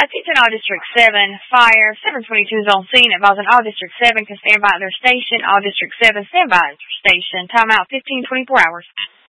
Attention all District 7, fire, 722 is on scene, advising all District 7 can stand by at their station. All District 7, stand by at your station. Timeout 15-24 hours.